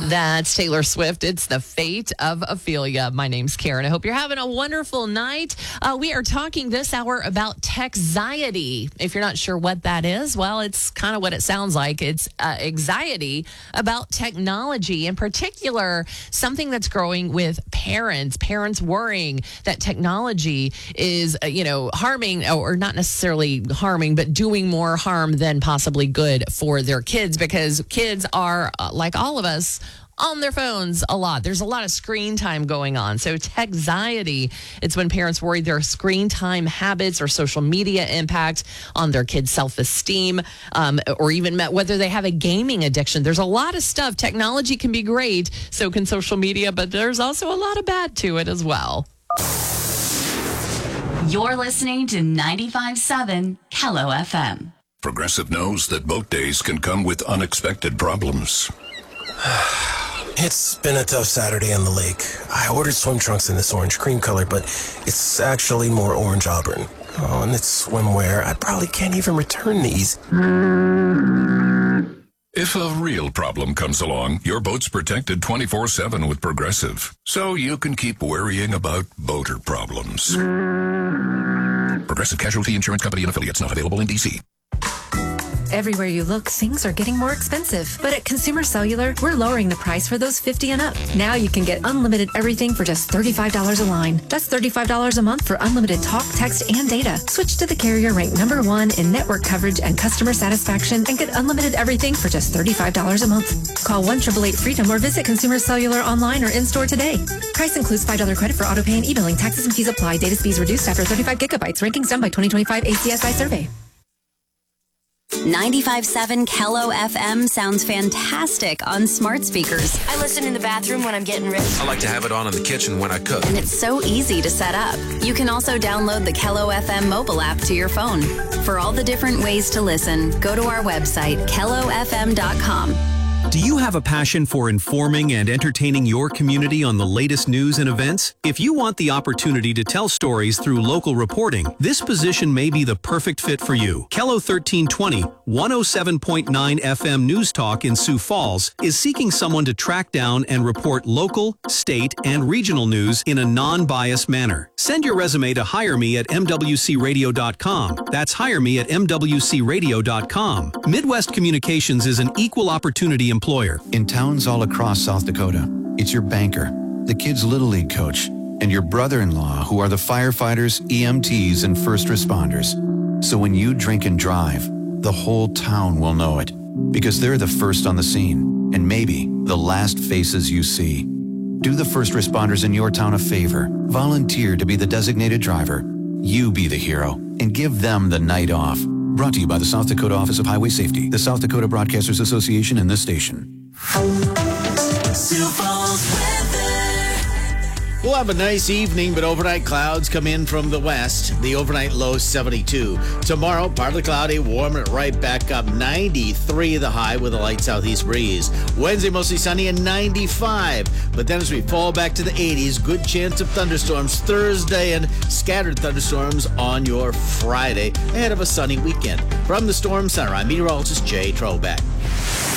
That's Taylor Swift. It's The Fate of Ophelia. My name's Karen. I hope you're having a wonderful night. We are talking this hour about techxiety. If you're not sure what that is, well, it's kind of what it sounds like. It's anxiety about technology, in particular, something that's growing with parents worrying that technology is, harming, or not necessarily harming, but doing more harm than possibly good for their kids, because kids are, like all of us, on their phones a lot. There's a lot of screen time going on. So techxiety, it's when parents worry their screen time habits or social media impact on their kids' self-esteem, or even whether they have a gaming addiction. There's a lot of stuff. Technology can be great, so can social media, but there's also a lot of bad to it as well. You're listening to 95.7 Hello FM. Progressive knows that boat days can come with unexpected problems. It's been a tough Saturday on the lake. I ordered swim trunks in this orange cream color, but it's actually more orange auburn. Oh, and it's swimwear. I probably can't even return these. If a real problem comes along, your boat's protected 24/7 with Progressive, so you can keep worrying about boater problems. Progressive Casualty Insurance Company and Affiliates, not available in D.C. Everywhere you look, things are getting more expensive. But at Consumer Cellular, we're lowering the price for those 50 and up. Now you can get unlimited everything for just $35 a line. That's $35 a month for unlimited talk, text, and data. Switch to the carrier ranked #1 in network coverage and customer satisfaction and get unlimited everything for just $35 a month. Call 1-888-FREEDOM or visit Consumer Cellular online or in-store today. Price includes $5 credit for auto pay and e-billing. Taxes and fees apply. Data speeds reduced after 35 gigabytes. Rankings done by 2025 ACSI survey. 95.7 Hello FM sounds fantastic on smart speakers. I listen in the bathroom when I'm getting ready. I like to have it on in the kitchen when I cook. And it's so easy to set up. You can also download the Hello FM mobile app to your phone. For all the different ways to listen, go to our website, hellofm.com. Do you have a passion for informing and entertaining your community on the latest news and events? If you want the opportunity to tell stories through local reporting, this position may be the perfect fit for you. Kello 1320, 107.9 FM News Talk in Sioux Falls is seeking someone to track down and report local, state, and regional news in a non-biased manner. Send your resume to hireme@mwcradio.com. That's hireme at mwcradio.com. Midwest Communications is an equal opportunity employer. In towns all across South Dakota, it's your banker, the kids' Little League coach, and your brother-in-law who are the firefighters, EMTs, and first responders. So when you drink and drive, the whole town will know it, because they're the first on the scene, and maybe the last faces you see. Do the first responders in your town a favor. Volunteer to be the designated driver. You be the hero, and give them the night off. Brought to you by the South Dakota Office of Highway Safety, the South Dakota Broadcasters Association, and this station. Sioux Falls weather. We'll have a nice evening, but overnight clouds come in from the west. The overnight low 72. Tomorrow, partly cloudy, warming it right back up. 93 the high with a light southeast breeze. Wednesday, mostly sunny and 95. But then as we fall back to the 80s, good chance of thunderstorms Thursday and scattered thunderstorms on your Friday ahead of a sunny weekend. From the Storm Center, I'm meteorologist Jay Trobeck.